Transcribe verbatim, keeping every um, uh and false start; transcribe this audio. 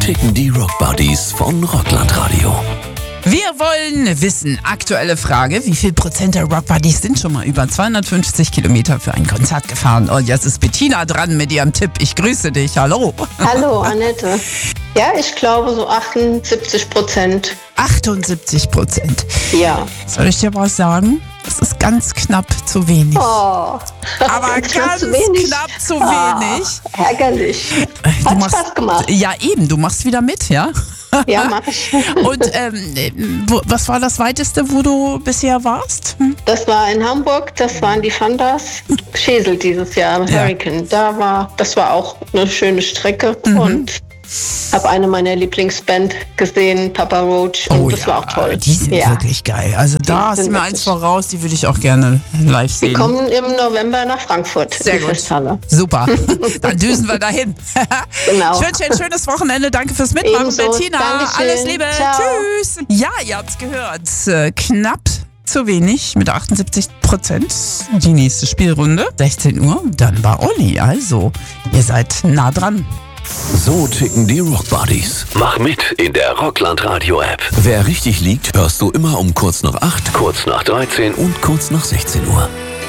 ticken die Rockbuddies von Rockland Radio. Wir wollen wissen, aktuelle Frage, wie viel Prozent der Rockbuddies sind schon mal über zweihundertfünfzig Kilometer für ein Konzert gefahren? Und jetzt ist Bettina dran mit ihrem Tipp. Ich grüße dich. Hallo. Hallo, Annette. Ja, ich glaube so achtundsiebzig Prozent. achtundsiebzig Prozent. Ja. Soll ich dir was sagen? Das ist ganz knapp zu wenig. Oh. Aber ganz knapp zu wenig. knapp zu wenig. Oh, ärgerlich. Du Hat machst, Spaß gemacht. Ja, eben. Du machst wieder mit, ja? Ja, mach ich. Und ähm, wo, was war das Weiteste, wo du bisher warst? Hm? Das war in Hamburg, das waren die Fandas. Schesel dieses Jahr, Ja. Hurricane. Da war, das war auch eine schöne Strecke Mhm. und habe eine meiner Lieblingsband gesehen, Papa Roach, und das war auch toll. Oh Die sind ja. wirklich geil. Also da hast du sind mir wirklich- eins voraus, die würde ich auch gerne live sehen. Wir kommen im November nach Frankfurt. Sehr die gut. Festhalle. Super. Dann düsen wir dahin. Genau. Ich wünsche dir ein schönes Wochenende. Danke fürs Mitmachen, Ebenso. Bettina. Dankeschön. Alles Liebe. Ciao. Tschüss. Ja, ihr habt's gehört. Äh, Knapp zu wenig mit achtundsiebzig Prozent. Die nächste Spielrunde, sechzehn Uhr. Dann war Olli. Also, ihr seid nah dran. So ticken die Rockbuddies. Mach mit in der Rockland Radio App. Wer richtig liegt, hörst du immer um kurz nach acht, kurz nach dreizehn und kurz nach sechzehn Uhr.